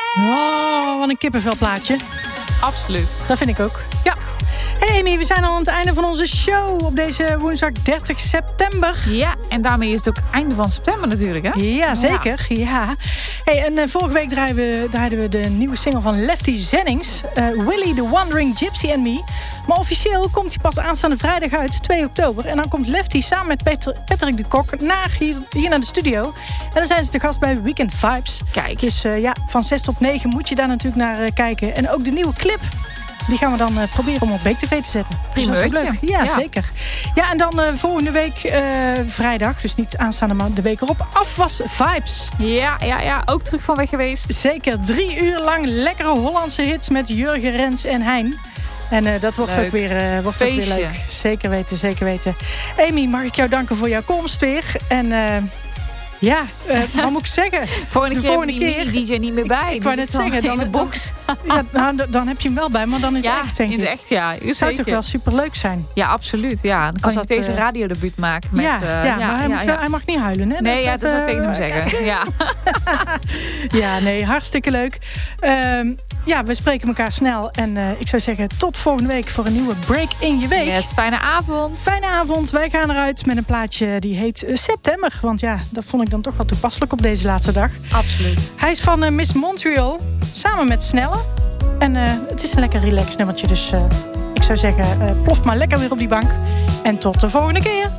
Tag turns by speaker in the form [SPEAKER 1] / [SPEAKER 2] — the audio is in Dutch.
[SPEAKER 1] Oh, wat een kippenvelplaatje.
[SPEAKER 2] Absoluut.
[SPEAKER 1] Dat vind ik ook. Ja. Hey Amy, we zijn al aan het einde van onze show op deze woensdag 30 september.
[SPEAKER 2] Ja, en daarmee is het ook einde van september natuurlijk, hè?
[SPEAKER 1] Ja, zeker. Ja. Hey, en vorige week draaiden we de nieuwe single van Lefty Jennings, Willy the Wandering Gypsy and Me. Maar officieel komt hij pas aanstaande vrijdag uit, 2 oktober. En dan komt Lefty samen met Patrick de Kok hier naar de studio. En dan zijn ze te gast bij Weekend Vibes.
[SPEAKER 2] Kijk.
[SPEAKER 1] Dus van 6 tot 9 moet je daar natuurlijk naar kijken. En ook de nieuwe clip. Die gaan we dan proberen om op Beek TV te zetten. Dus dat is ook leuk. Ja, zeker. Ja, en dan volgende week vrijdag, dus niet aanstaande maand, de week erop, Afwas Vibes.
[SPEAKER 2] Ja, ook terug van weg geweest.
[SPEAKER 1] Zeker, 3 uur lang lekkere Hollandse hits met Jurgen, Rens en Hein. En dat wordt leuk. Ook weer leuk. Zeker weten. Amy, mag ik jou danken voor jouw komst weer. En wat moet ik zeggen?
[SPEAKER 2] Volgende keer die DJ niet meer bij.
[SPEAKER 1] Ik wou net zeggen, dan
[SPEAKER 2] in de box.
[SPEAKER 1] Dan heb je hem wel bij, maar dan in het echt, denk ik.
[SPEAKER 2] In het echt, ja.
[SPEAKER 1] Dat zou toch wel superleuk zijn?
[SPEAKER 2] Ja, absoluut. Ja. Dan kan je deze radiodebuut maken. Met,
[SPEAKER 1] maar hij mag niet huilen, hè?
[SPEAKER 2] Nee, dat zou ik tegen hem zeggen. Ja.
[SPEAKER 1] Ja, nee, hartstikke leuk. We spreken elkaar snel. En ik zou zeggen, tot volgende week voor een nieuwe Break in je Week.
[SPEAKER 2] Yes, fijne avond.
[SPEAKER 1] Fijne avond. Wij gaan eruit met een plaatje die heet September. Want ja, dat vond ik dan toch wel toepasselijk op deze laatste dag.
[SPEAKER 2] Absoluut.
[SPEAKER 1] Hij is van Miss Montreal, samen met Snelle. En het is een lekker relaxed nummertje. Dus ik zou zeggen, plof maar lekker weer op die bank. En tot de volgende keer.